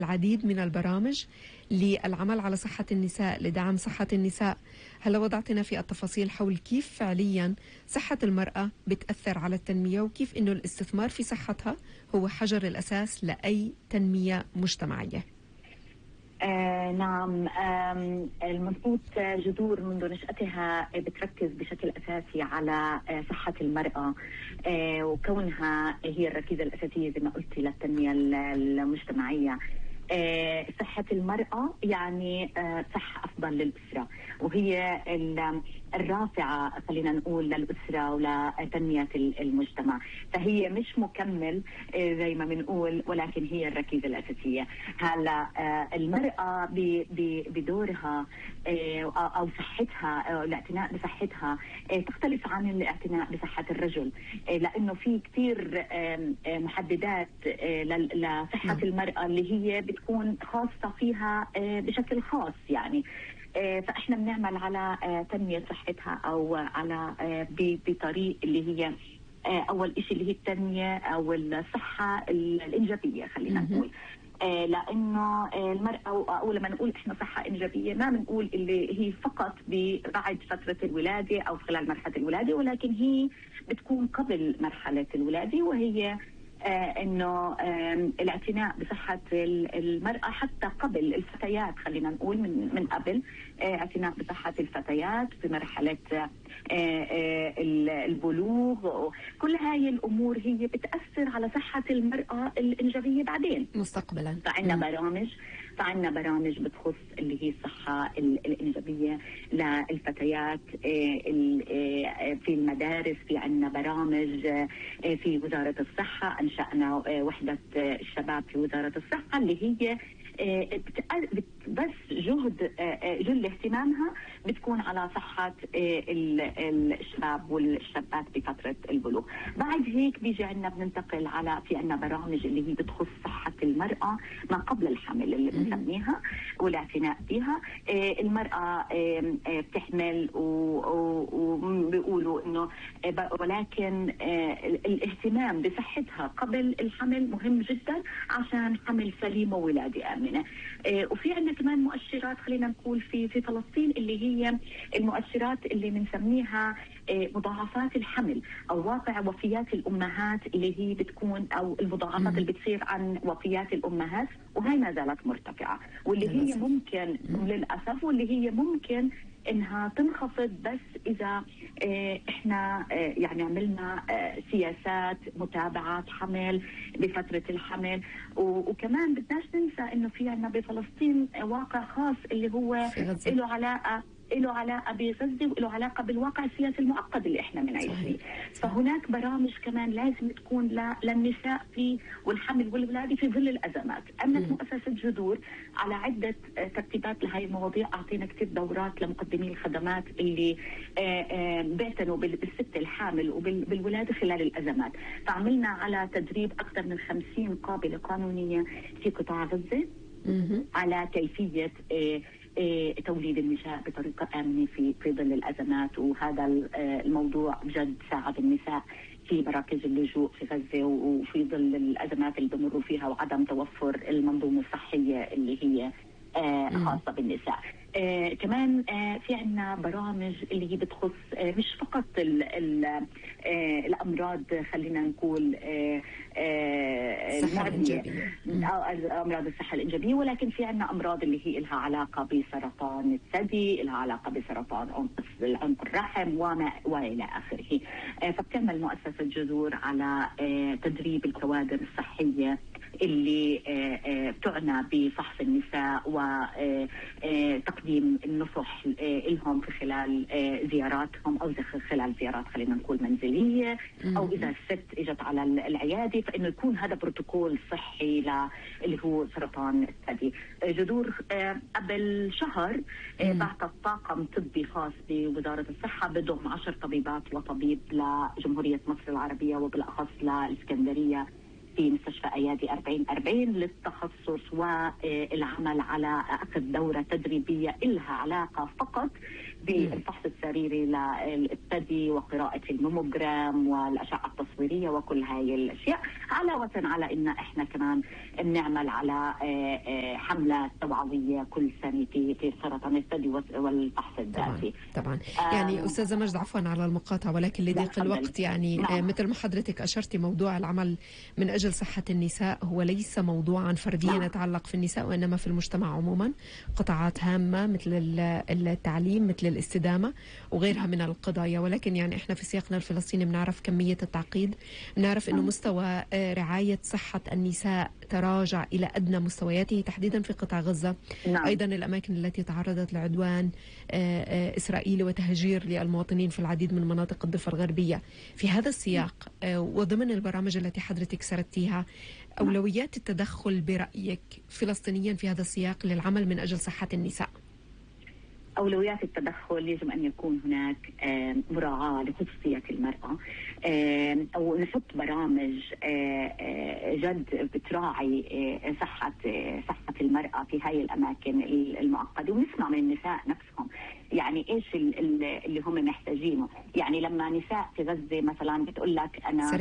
العديد من البرامج للعمل على صحة النساء، لدعم صحة النساء. هلا وضعتنا في التفاصيل حول كيف فعليا صحة المرأة بتأثر على التنمية، وكيف إنه الاستثمار في صحتها هو حجر الأساس لأي تنمية مجتمعية. نعم، المضبوط. جذور منذ نشأتها بتركز بشكل أساسي على صحة المرأة، وكونها هي الركيزة الأساسية زي ما قلتي للتنمية المجتمعية. صحة المرأة يعني صحة أفضل للأسرة، وهي الرافعة خلينا نقول للأسرة ولتنمية المجتمع. فهي مش مكمل زي ما بنقول، ولكن هي الركيزة الأساسية. هلا المرأة بدورها أو صحتها، الاعتناء بصحتها تختلف عن الاعتناء بصحة الرجل، لأنه في كتير محددات لصحة المرأة اللي هي بتكون خاصة فيها بشكل خاص يعني. فإحنا بنعمل على تنمية صحتها أو على بطريق اللي هي أول إشي اللي هي التنمية أو الصحة الإنجابية خلينا نقول. لأنه المرأة، أو لما نقول إحنا صحة إنجابية ما بنقول اللي هي فقط بعد فترة الولادة أو خلال مرحلة الولادة، ولكن هي بتكون قبل مرحلة الولادة، وهي انه الاعتناء بصحة المرأة حتى قبل الفتيات، خلينا نقول من قبل اعتناء بصحة الفتيات في مرحلة البلوغ. كل هاي الامور هي بتأثر على صحة المرأة الانجابية بعدين مستقبلا. فعندنا برامج بتخص اللي هي الصحة الإنجابية للفتيات في المدارس. في عندنا برامج في وزارة الصحة، أنشأنا وحدة الشباب في وزارة الصحة اللي هي بس جل اهتمامها بتكون على صحة الشباب والشابات بفترة البلوغ. بعد هيك بيجي عنا بننتقل على في عنا برامج اللي هي بتخص صحة المرأة ما قبل الحمل اللي بنسميها والاعتناء فيها. المرأة بتحمل وبيقولوا انه ولكن الاهتمام بصحتها قبل الحمل مهم جدا عشان حمل سليم وولادة آمنة. وفي عندنا كمان مؤشرات خلينا نقول في فلسطين اللي هي المؤشرات اللي بنسميها مضاعفات الحمل او واقع وفيات الامهات اللي هي بتكون او المضاعفات اللي بتصير عن وفيات الامهات، وهي ما زالت مرتفعه، واللي هي ممكن للاسف واللي هي ممكن انها تنخفض بس اذا احنا يعني عملنا سياسات متابعة حمل بفترة الحمل. وكمان بدناش ننسى انه في عنا بفلسطين واقع خاص اللي هو له علاقة بغزة وله علاقة بالواقع السياسي المعقد اللي احنا بنعيش فيه. فهناك برامج كمان لازم تكون للنساء في والحمل والولادة في ظل الأزمات. أمنت مؤسسة جذور على عدة ترتيبات لهي المواضيع، أعطينا كتير دورات لمقدمين الخدمات اللي بيعتنوا بالست الحامل وبالولادة خلال الأزمات. فعملنا على تدريب أكثر من 50 قابلة قانونية في قطاع غزة على كيفية توليد النساء بطريقة آمنة في ظل الأزمات. وهذا الموضوع بجد ساعد النساء في مراكز اللجوء في غزة وفي ظل الأزمات اللي بمروا فيها وعدم توفر المنظومة الصحية اللي هي خاصة بالنساء. كمان في عنا برامج اللي هي بتخص مش فقط الأمراض خلينا نقول الإنجابية، أمراض الصحة الإنجابية، ولكن في عنا أمراض اللي هي لها علاقة بسرطان الثدي، لها علاقة بسرطان عنق الرحم وإلى آخره. فبتعمل مؤسسة جذور على تدريب الكوادر الصحية اللي بتعنى بفحص النساء وتقديم النصح لهم في خلال زياراتهم أو خلال زيارات خلينا نقول منزلية، أو إذا الست إجت على العيادة فإنه يكون هذا بروتوكول صحي اللي هو سرطان الثدي. جذور قبل شهر بعثت طاقم طبي خاص بوزارة الصحة بضم 10 طبيبات وطبيب لجمهورية مصر العربية وبالأخص للإسكندرية في مستشفى أيادي 40 للتخصص والعمل على أخذ دورة تدريبية إلها علاقة فقط بالفحص السريري للثدي وقراءة الموموجرام والأشعة التصويرية وكل هاي الأشياء، علاوة على إن إحنا كمان بنعمل على حملات توعوية كل سنة في سرطان الثدي والفحص الذاتي. طبعا يعني أستاذة مجد، عفوا على المقاطعة ولكن لضيق الوقت يعني نعم. مثل ما حضرتك أشرتي، موضوع العمل من أجل صحة النساء هو ليس موضوعا فرديا نعم. يتعلق في النساء، وإنما في المجتمع عموما. قطاعات هامة مثل التعليم، مثل الاستدامة وغيرها من القضايا. ولكن يعني إحنا في سياقنا الفلسطيني بنعرف كمية التعقيد، بنعرف إنه مستوى رعاية صحة النساء تراجع إلى أدنى مستوياته تحديدا في قطاع غزة. نعم. أيضا الأماكن التي تعرضت لعدوان إسرائيلي وتهجير للمواطنين في العديد من مناطق الضفة الغربية. في هذا السياق وضمن البرامج التي حضرتك سردتيها، أولويات التدخل برأيك فلسطينيا في هذا السياق للعمل من أجل صحة النساء؟ أولويات التدخل يجب أن يكون هناك مراعاة لخصوصية المرأة، أو نحط برامج جد بتراعي صحة المرأة في هاي الأماكن المعقدة، ونسمع من النساء نفسهم يعني إيش اللي هم محتاجينه. يعني لما نساء في غزة مثلا بتقول لك أنا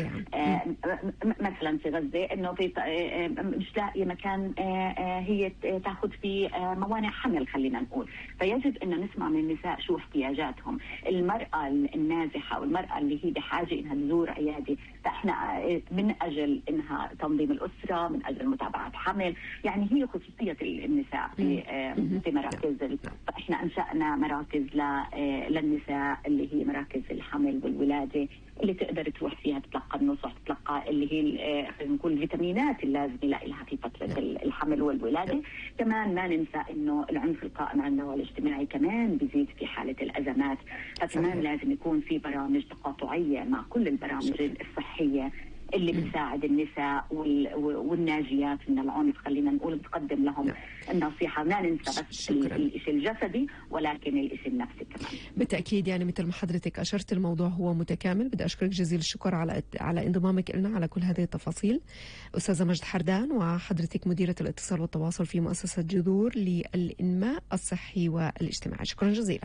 مثلا في غزة إنه مش لاقي مكان هي تاخذ فيه موانع حمل خلينا نقول، فيجب إن نسمع من النساء شو احتياجاتهم. المرأة النازحة والمرأة اللي هي بحاجة إنها تزور عيادة، فإحنا من أجل إنها تنظيم الأسرة، من أجل متابعة حمل، يعني هي خصوصية النساء في مراكز. فإحنا أنشأنا مراكز للنساء اللي هي مراكز الحمل والولادة، اللي تقدر تروح فيها تتلقى النصح، تتلقى اللي هي خلينا نقول الفيتامينات اللازمة لها في فترة الحمل والولادة. كمان ما ننسى إنه العنف القائم على النوع الاجتماعي كمان بيزيد في حالة الأزمات، فكمان لازم يكون في برامج تقاطعية مع كل البرامج الصحية اللي بتساعد النساء والناجيات من العنف، خلينا نقول بتقدم لهم النصيحة. ما ننسى بس الشيء الجسدي ولكن الشيء النفسي كمان. بالتأكيد يعني مثل ما حضرتك أشرت الموضوع هو متكامل. بدي أشكرك جزيل الشكر على انضمامك لنا على كل هذه التفاصيل. أستاذة مجد حردان، وحضرتك مديرة الاتصال والتواصل في مؤسسة جذور للإنماء الصحي والاجتماعي. شكرا جزيلا.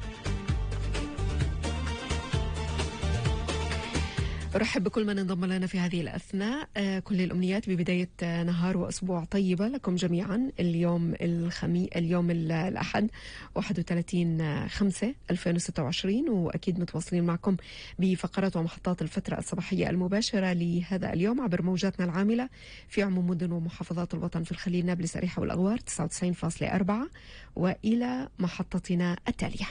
أرحب بكل من انضم لنا في هذه الأثناء. كل الأمنيات ببداية نهار وأسبوع طيبة لكم جميعا. اليوم الأحد 31/5/2026، وأكيد متواصلين معكم بفقرات ومحطات الفترة الصباحية المباشرة لهذا اليوم عبر موجاتنا العاملة في عموم مدن ومحافظات الوطن في الخليل، نابلس، أريحة والأغوار 99.4، وإلى محطتنا التالية.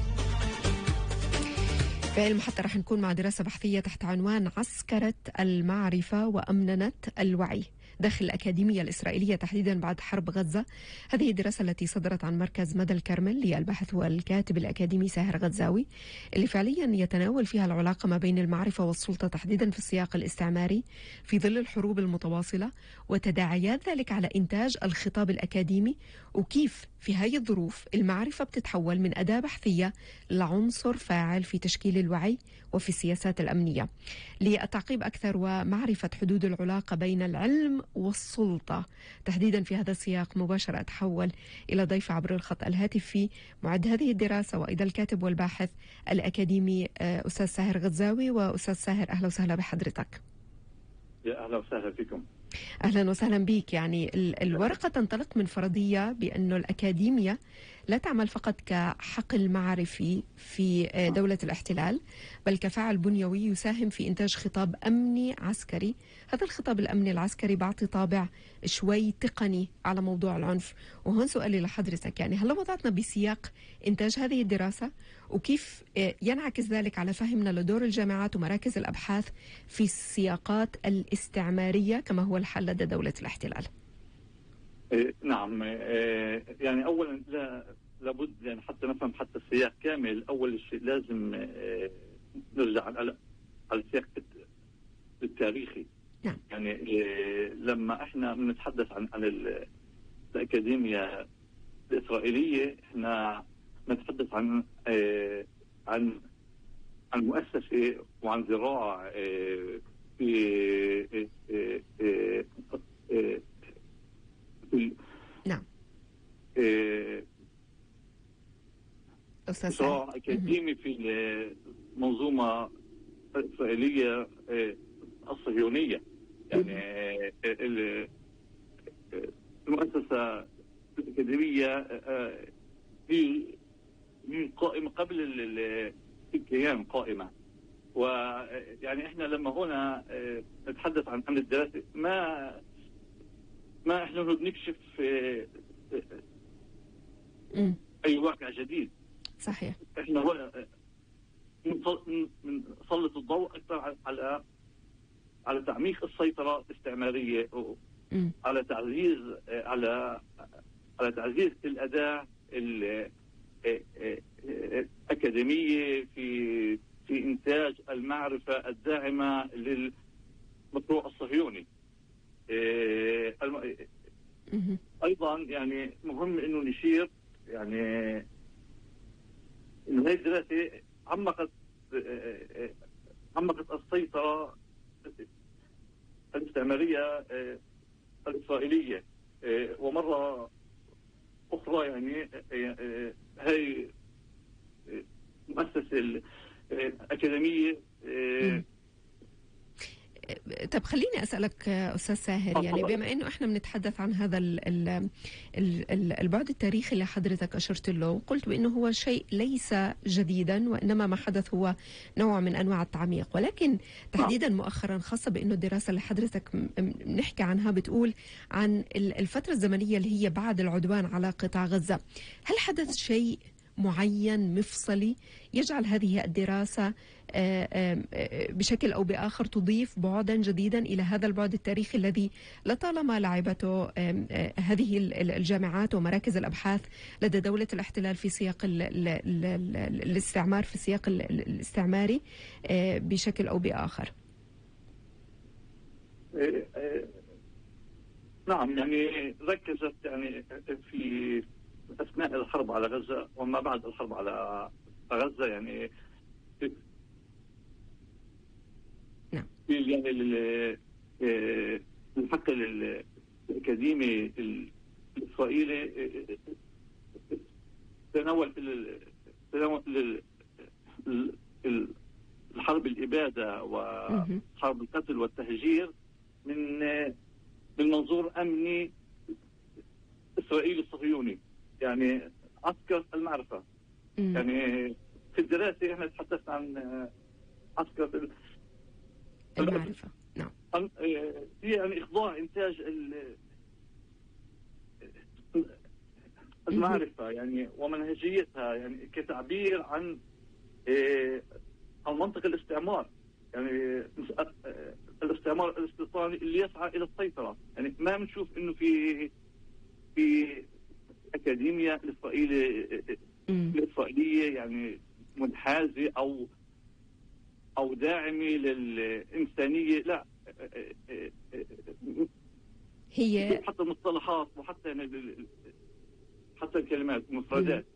في المحطة رح نكون مع دراسة بحثية تحت عنوان عسكرة المعرفة وأمننة الوعي داخل الأكاديمية الإسرائيلية تحديدا بعد حرب غزة. هذه الدراسة التي صدرت عن مركز مدى الكرمل للباحث والكاتب الأكاديمي ساهر غزاوي، اللي فعليا يتناول فيها العلاقة ما بين المعرفة والسلطة تحديدا في السياق الاستعماري في ظل الحروب المتواصلة وتداعيات ذلك على إنتاج الخطاب الأكاديمي، وكيف في هذه الظروف المعرفة بتتحول من أداة بحثية لعنصر فاعل في تشكيل الوعي وفي السياسات الأمنية. للتعقيب أكثر ومعرفة حدود العلاقة بين العلم والسلطة تحديدا في هذا السياق، مباشرة أتحول إلى ضيف عبر الخط الهاتفي معد هذه الدراسة وأيضا الكاتب والباحث الأكاديمي أستاذ ساهر غزاوي. وأستاذ ساهر، أهلا وسهلا بحضرتك. يا أهلا وسهلا فيكم. أهلا وسهلا بك. يعني الورقة تنطلق من فرضية بأنه الأكاديمية لا تعمل فقط كحقل معرفي في دولة الاحتلال، بل كفاعل بنيوي يساهم في إنتاج خطاب أمني عسكري. هذا الخطاب الأمني العسكري بعطي طابع شوي تقني على موضوع العنف. وهون سؤالي لحضرتك، يعني هل وضعتنا بسياق إنتاج هذه الدراسة، وكيف ينعكس ذلك على فهمنا لدور الجامعات ومراكز الأبحاث في السياقات الاستعمارية كما هو الحال لدى دولة الاحتلال؟ نعم، يعني أولا لابد يعني حتى نفهم حتى السياق كامل. أول شيء لازم نرجع على السياق التاريخي. نعم. يعني لما احنا بنتحدث عن الأكاديمية الإسرائيلية، احنا نتحدث عن مؤسسة وعن ذراع في نعم. صراع أكاديمي في المنظومة الإسرائيلية الصهيونية. يعني المؤسسة الأكاديمية هي قائمة قبل الكيان قائمة. ويعني احنا لما هنا نتحدث عن الدراسة ما احنا بنكشف اي واقع جديد. صحيح. احنا هنا نسلط الضوء اكثر على تعميق السيطرة الاستعمارية، على تعزيز على تعزيز الأداة الأكاديمية في إنتاج المعرفة الداعمة للمشروع الصهيوني. أيضا يعني مهم إنه نشير يعني إنه هذه الدراسة عمقت السيطرة الاستعمارية الإسرائيلية. ومرة أخرى يعني هاي مؤسسة الأكاديمية. طب خليني أسألك أستاذ ساهر، يعني بما أنه إحنا بنتحدث عن هذا البعد التاريخي اللي حضرتك أشرت له، وقلت بأنه هو شيء ليس جديدا، وإنما ما حدث هو نوع من أنواع التعميق، ولكن تحديدا مؤخرا خاصة بأنه الدراسة اللي حضرتك بنحكي عنها بتقول عن الفترة الزمنية اللي هي بعد العدوان على قطاع غزة، هل حدث شيء معين مفصلي يجعل هذه الدراسة بشكل أو بآخر تضيف بعدا جديدا إلى هذا البعد التاريخي الذي لطالما لعبته هذه الجامعات ومراكز الأبحاث لدى دولة الاحتلال في سياق الاستعمار، في السياق الاستعماري بشكل أو بآخر؟ نعم، يعني ركزت يعني في أثناء الحرب على غزة وما بعد الحرب على غزة، يعني نعم يعني الحق الأكاديمي الإسرائيلي تناول الحرب الإبادة وحرب القتل والتهجير من منظور أمني إسرائيلي صهيوني، يعني عسكر المعرفة. يعني في الدراسة احنا تحدثنا عن عسكر المعرفة. نعم. يعني إخضاع إنتاج المعرفة يعني ومنهجيتها، يعني كتعبير عن منطق الاستعمار، يعني الاستعمار الاستيطاني اللي يسعى إلى السيطرة. يعني ما بنشوف إنه في أكاديمية الإسرائيلية يعني منحازة أو داعمة للإنسانية، لا، هي حتى المصطلحات وحتى يعني حتى الكلمات مفردات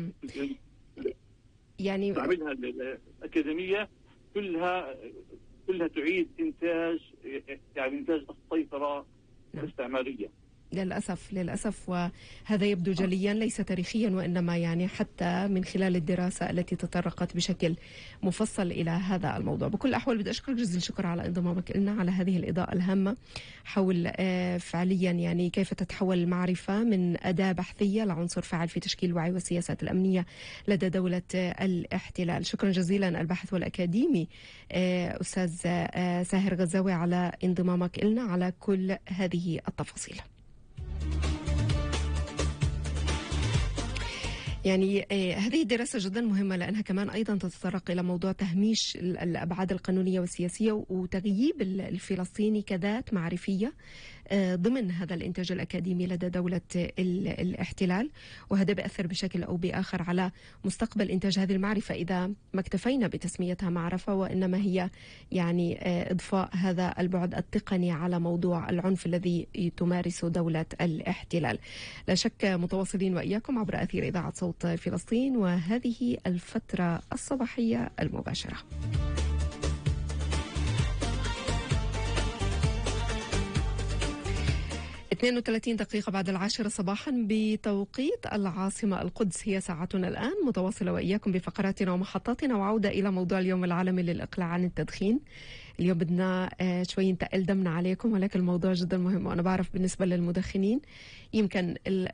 يعني تعملها الأكاديمية كلها تعيد إنتاج السيطرة الاستعمارية. للأسف وهذا يبدو جليا ليس تاريخيا، وإنما يعني حتى من خلال الدراسة التي تطرقت بشكل مفصل إلى هذا الموضوع. بكل الأحوال بدي أشكرك جزيل الشكر على انضمامك لنا، على هذه الإضاءة الهامة حول فعليا يعني كيف تتحول المعرفة من أداة بحثية لعنصر فاعل في تشكيل الوعي والسياسات الأمنية لدى دولة الاحتلال. شكرا جزيلا الباحث والأكاديمي أستاذ ساهر غزاوي على انضمامك لنا على كل هذه التفاصيل. يعني هذه الدراسة جدا مهمة لأنها كمان أيضا تتطرق إلى موضوع تهميش الأبعاد القانونية والسياسية وتغييب الفلسطيني كذات معرفية ضمن هذا الإنتاج الأكاديمي لدى دولة الاحتلال، وهذا بيأثر بشكل أو بآخر على مستقبل إنتاج هذه المعرفة إذا ما اكتفينا بتسميتها معرفة، وإنما هي يعني إضفاء هذا البعد التقني على موضوع العنف الذي تمارسه دولة الاحتلال. لا شك متواصلين وإياكم عبر أثير إذاعة صوت فلسطين، وهذه الفترة الصباحية المباشرة. 32 دقيقة بعد 10 صباحا بتوقيت العاصمة القدس. هي ساعتنا الآن متواصلة وإياكم بفقراتنا ومحطاتنا، وعودة إلى موضوع اليوم العالمي للإقلاع عن التدخين. اليوم بدنا شوي نتقل دمنا عليكم، ولكن الموضوع جدا مهم، وأنا بعرف بالنسبة للمدخنين يمكن